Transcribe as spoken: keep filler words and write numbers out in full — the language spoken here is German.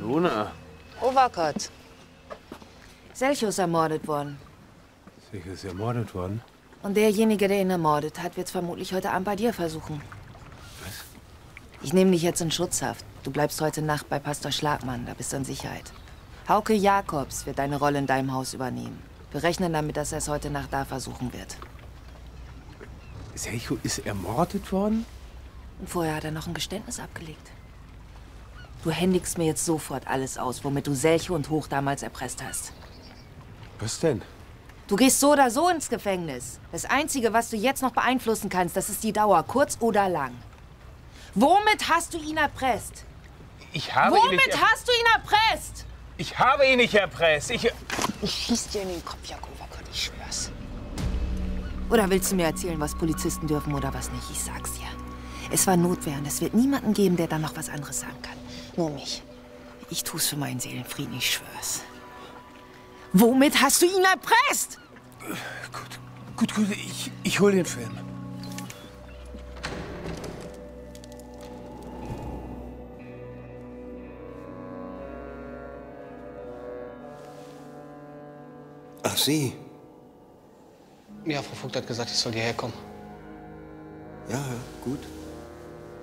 Luna. Ovakot. Selcho ist ermordet worden. Selcho ist ermordet worden? Und derjenige, der ihn ermordet hat, wird es vermutlich heute Abend bei dir versuchen. Was? Ich nehme dich jetzt in Schutzhaft. Du bleibst heute Nacht bei Pastor Schlagmann, da bist du in Sicherheit. Hauke Jakobs wird deine Rolle in deinem Haus übernehmen. Wir rechnen damit, dass er es heute Nacht da versuchen wird. Selcho ist ermordet worden? Und vorher hat er noch ein Geständnis abgelegt. Du händigst mir jetzt sofort alles aus, womit du Selcho und Hoch damals erpresst hast. Was denn? Du gehst so oder so ins Gefängnis. Das Einzige, was du jetzt noch beeinflussen kannst, das ist die Dauer, kurz oder lang. Womit hast du ihn erpresst? Ich habe Womit ihn nicht hast du ihn erpresst? Ich habe ihn nicht erpresst. Ich... Ich schieß dir in den Kopf, Jakob, ich schwör's. Oder willst du mir erzählen, was Polizisten dürfen oder was nicht? Ich sag's dir. Es war Notwehr und es wird niemanden geben, der dann noch was anderes sagen kann. Nur mich. Ich tu's für meinen Seelenfrieden, ich schwör's. Womit hast du ihn erpresst? Gut, gut, gut. Ich, ich hol den Film. Ach, Sie? Ja, Frau Vogt hat gesagt, ich soll hierher kommen. Ja, ja, gut.